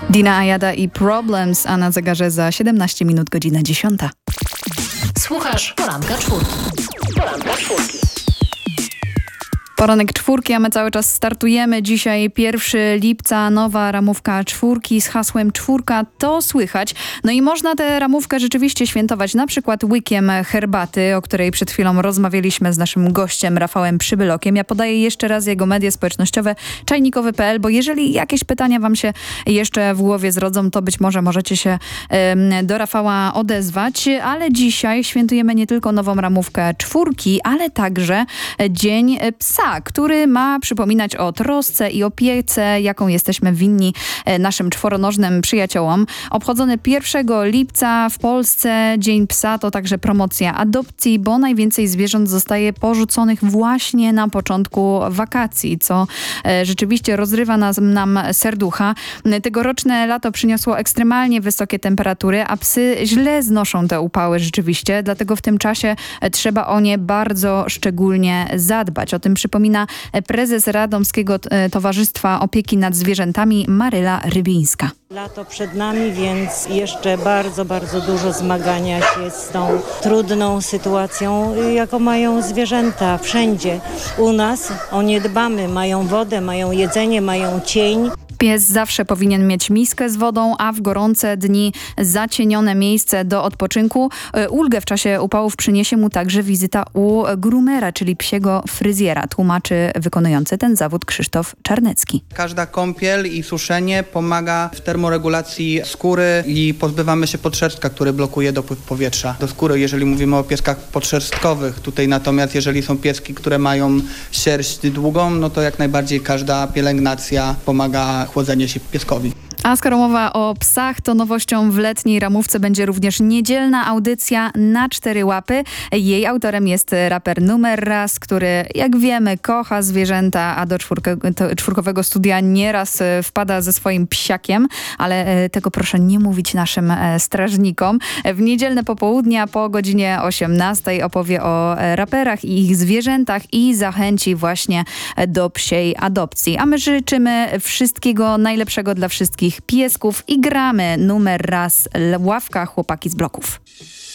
Dina Ayada i Problems, a na zegarze za 17 minut godzina 10. Słuchasz Poranka Czwórki. Poranka Czwórki. Poranek czwórki, a my cały czas startujemy. Dzisiaj 1 lipca, nowa ramówka czwórki z hasłem czwórka to słychać. No i można tę ramówkę rzeczywiście świętować na przykład łykiem herbaty, o której przed chwilą rozmawialiśmy z naszym gościem Rafałem Przybylokiem. Ja podaję jeszcze raz jego media społecznościowe czajnikowy.pl, bo jeżeli jakieś pytania wam się jeszcze w głowie zrodzą, to być może możecie się do Rafała odezwać. Ale dzisiaj świętujemy nie tylko nową ramówkę czwórki, ale także Dzień Psa, który ma przypominać o trosce i opiece, jaką jesteśmy winni naszym czworonożnym przyjaciołom. Obchodzony 1 lipca w Polsce Dzień Psa to także promocja adopcji, bo najwięcej zwierząt zostaje porzuconych właśnie na początku wakacji, co rzeczywiście rozrywa nam serducha. Tegoroczne lato przyniosło ekstremalnie wysokie temperatury, a psy źle znoszą te upały rzeczywiście, dlatego w tym czasie trzeba o nie bardzo szczególnie zadbać. O tym przypomina prezes Radomskiego Towarzystwa Opieki nad Zwierzętami Maryla Rybińska. Lato przed nami, więc jeszcze bardzo, bardzo dużo zmagania się z tą trudną sytuacją, jaką mają zwierzęta wszędzie. U nas o nie dbamy, mają wodę, mają jedzenie, mają cień. Pies zawsze powinien mieć miskę z wodą, a w gorące dni zacienione miejsce do odpoczynku. Ulgę w czasie upałów przyniesie mu także wizyta u groomera, czyli psiego fryzjera, tłumaczy wykonujący ten zawód Krzysztof Czarnecki. Każda kąpiel i suszenie pomaga w termoregulacji skóry i pozbywamy się podszerstka, który blokuje dopływ powietrza do skóry, jeżeli mówimy o pieskach podszerstkowych. Tutaj natomiast jeżeli są pieski, które mają sierść długą, no to jak najbardziej każda pielęgnacja pomaga chłodzenie się pieskowi. A skoro mowa o psach, to nowością w letniej ramówce będzie również niedzielna audycja na 4 łapy. Jej autorem jest raper Numer Raz, który, jak wiemy, kocha zwierzęta, a do czwórkowego studia nieraz wpada ze swoim psiakiem, ale tego proszę nie mówić naszym strażnikom. W niedzielne popołudnia po godzinie 18 opowie o raperach i ich zwierzętach i zachęci właśnie do psiej adopcji. A my życzymy wszystkiego najlepszego dla wszystkich piesków i gramy Numer Raz, ławka chłopaki z bloków.